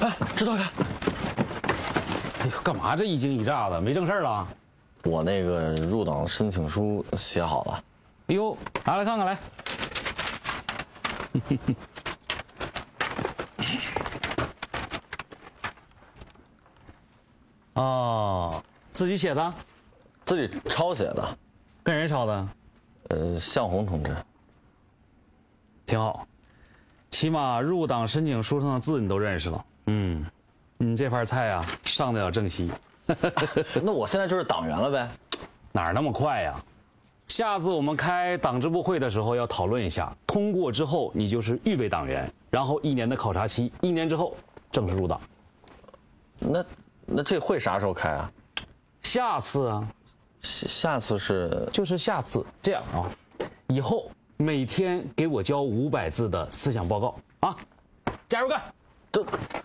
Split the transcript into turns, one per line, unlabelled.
哎，指导员，
哎呦，干嘛这一惊一乍的？没正事儿了？
我那个入党申请书写好了。
哎呦，拿来看看来。哦，自己写的？
自己抄写的。
跟人抄的？
向红同志。
挺好，起码入党申请书上的字你都认识了。嗯，你这盘菜啊，上得了正西。
那我现在就是党员了呗？
哪儿那么快呀？下次我们开党支部会的时候要讨论一下，通过之后你就是预备党员，然后1年的考察期，1年之后正式入党。
那这会啥时候开啊？
下次啊，
下次是
就是下次。这样啊，以后每天给我交500字的思想报告啊，加油干！
这